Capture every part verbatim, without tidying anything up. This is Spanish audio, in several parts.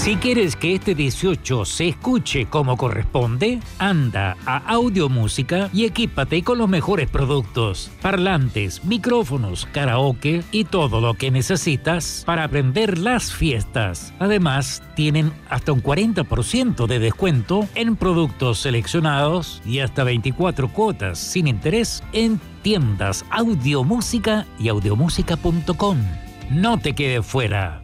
Si quieres que este dieciocho se escuche como corresponde, anda a Audiomúsica y equípate con los mejores productos, parlantes, micrófonos, karaoke y todo lo que necesitas para aprender las fiestas. Además, tienen hasta un cuarenta por ciento de descuento en productos seleccionados y hasta veinticuatro cuotas sin interés en tiendas Audiomúsica y audiomúsica punto com. No te quedes fuera.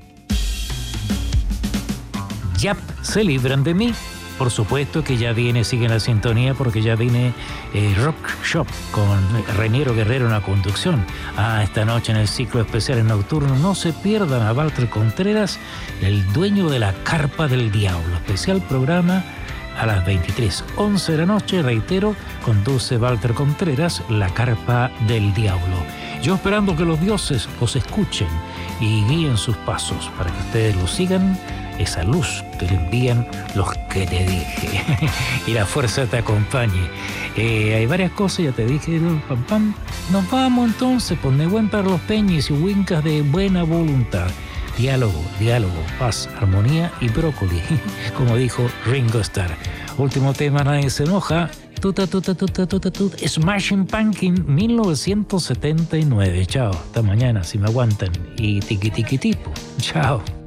Yap, se libran de mí. Por supuesto que ya viene, sigue la sintonía porque ya viene eh, Rock Shop con Reiniero Guerrero en la conducción. Ah, esta noche en el ciclo especial en nocturno no se pierdan a Walter Contreras, el dueño de la Carpa del Diablo. Especial programa a las veintitrés once de la noche, reitero, conduce Walter Contreras, la Carpa del Diablo. Yo esperando que los dioses los escuchen y guíen sus pasos para que ustedes los sigan, esa luz que le envían los que te dije y la fuerza te acompañe. Eh, hay varias cosas, ya te dije, pam, pam. Nos vamos entonces, pone buen para los peñis y wincas de buena voluntad. Diálogo, diálogo, paz, armonía y brócoli, como dijo Ringo Starr. Último tema, nadie se enoja. Tuta, tuta, tuta, tuta, tuta. Smashing Pumpkins, mil novecientos setenta y nueve. Chao, hasta mañana si me aguantan. Y tiqui tiqui tipo. Chao.